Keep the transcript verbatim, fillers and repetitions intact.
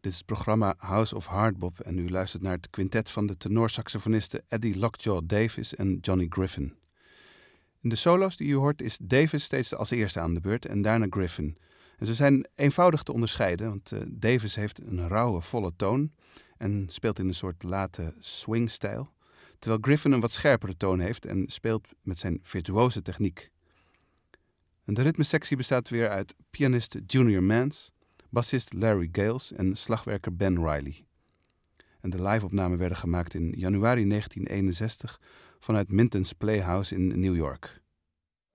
Dit is het programma House of Hardbop en u luistert naar het quintet van de tenorsaxofonisten Eddie Lockjaw Davis en Johnny Griffin. In de solo's die u hoort is Davis steeds als eerste aan de beurt en daarna Griffin. En ze zijn eenvoudig te onderscheiden, want uh, Davis heeft een rauwe, volle toon en speelt in een soort late swingstijl, terwijl Griffin een wat scherpere toon heeft en speelt met zijn virtuose techniek. En de ritmesectie bestaat weer uit pianist Junior Mance, bassist Larry Gales en slagwerker Ben Riley. En de live-opnamen werden gemaakt in januari negentien eenenzestig vanuit Minton's Playhouse in New York.